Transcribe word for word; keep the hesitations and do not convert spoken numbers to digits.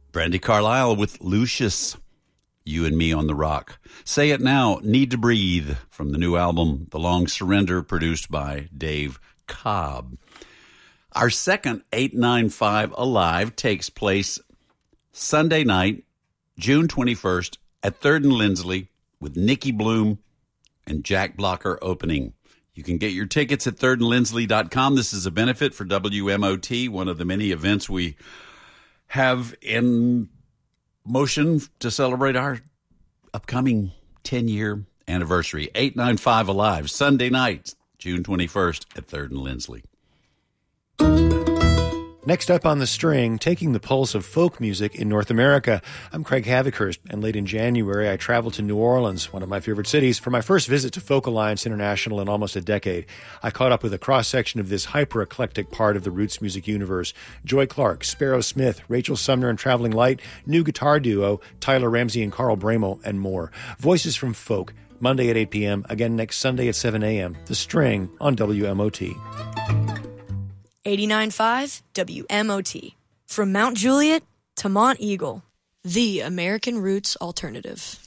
Brandi Carlile with Lucius, You and Me on the Rock. Say It Now, Need to Breathe, from the new album, The Long Surrender, produced by Dave Cobb. Our second eight ninety-five Alive takes place Sunday night, June twenty-first, at third and Lindsley, with Nikki Bloom and Jack Blocker opening. You can get your tickets at third and lindsley dot com. This is a benefit for W M O T, one of the many events we have in motion to celebrate our upcoming ten-year anniversary. eight ninety-five Alive, Sunday night, June twenty-first, at third and Lindsley. Next up on the string, taking the pulse of folk music in North America. I'm Craig Havikhurst, and late in January, I traveled to New Orleans, one of my favorite cities, for my first visit to Folk Alliance International in almost a decade. I caught up with a cross-section of this hyper-eclectic part of the roots music universe. Joy Clark, Sparrow Smith, Rachel Sumner and Traveling Light, new guitar duo, Tyler Ramsey and Carl Bramel, and more. Voices from Folk, Monday at eight p.m., again next Sunday at seven a.m. The String on W M O T. eighty-nine point five W M O T. From Mount Juliet to Mont Eagle, the American Roots Alternative.